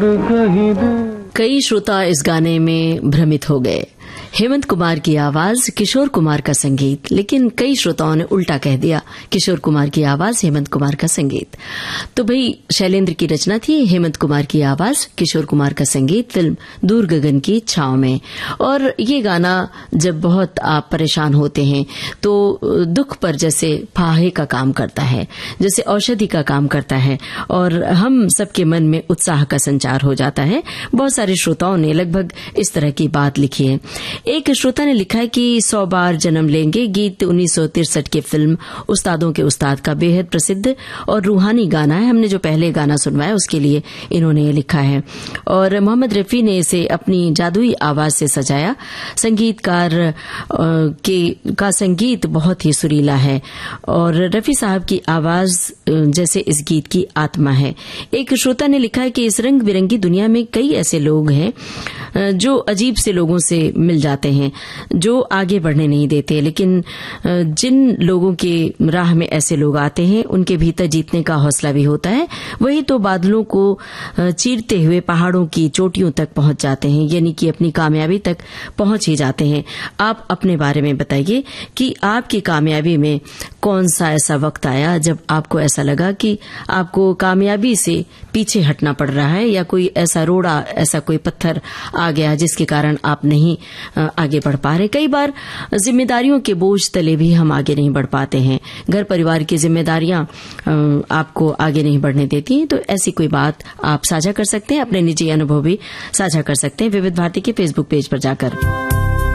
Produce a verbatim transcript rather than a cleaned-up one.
कई श्रोता इस गाने में भ्रमित हो गए। हेमंत कुमार की आवाज, किशोर कुमार का संगीत, लेकिन कई श्रोताओं ने उल्टा कह दिया, किशोर कुमार की आवाज, हेमंत कुमार का संगीत। तो भाई शैलेंद्र की रचना थी, हेमंत कुमार की आवाज, किशोर कुमार का संगीत, फिल्म दूर गगन की छांव में। और ये गाना जब बहुत आप परेशान होते हैं तो दुख पर जैसे फाहे का काम करता है, जैसे औषधि का काम करता है, और हम सबके मन में उत्साह का संचार हो जाता है। बहुत सारे श्रोताओं ने लगभग इस तरह की बात लिखी है। एक श्रोता ने लिखा है कि सौ बार जन्म लेंगे गीत उन्नीस सौ तिरसठ की फिल्म उस्तादों के उस्ताद का बेहद प्रसिद्ध और रूहानी गाना है। हमने जो पहले गाना सुनवाया उसके लिए इन्होंने ये लिखा है, और मोहम्मद रफी ने इसे अपनी जादुई आवाज से सजाया। संगीतकार के का संगीत बहुत ही सुरीला है और रफी साहब की आवाज जैसे इस गीत की आत्मा है। एक श्रोता ने लिखा है कि इस रंग बिरंगी दुनिया में कई ऐसे लोग हैं जो अजीब से लोगों से मिल जाते हैं, जो आगे बढ़ने नहीं देते, लेकिन जिन लोगों के राह में ऐसे लोग आते हैं उनके भीतर जीतने का हौसला भी होता है। वही तो बादलों को चीरते हुए पहाड़ों की चोटियों तक पहुंच जाते हैं, यानी कि अपनी कामयाबी तक पहुंच ही जाते हैं। आप अपने बारे में बताइए कि आपकी कामयाबी में कौन सा ऐसा वक्त आया जब आपको ऐसा लगा कि आपको कामयाबी से पीछे हटना पड़ रहा है, या कोई ऐसा रोड़ा, ऐसा कोई पत्थर आ गया जिसके कारण आप नहीं आगे बढ़ पा रहे। कई बार जिम्मेदारियों के बोझ तले भी हम आगे नहीं बढ़ पाते हैं, घर परिवार की जिम्मेदारियां आपको आगे नहीं बढ़ने देती हैं। तो ऐसी कोई बात आप साझा कर सकते हैं, अपने निजी अनुभव भी साझा कर सकते हैं विविध भारती के फेसबुक पेज पर जाकर।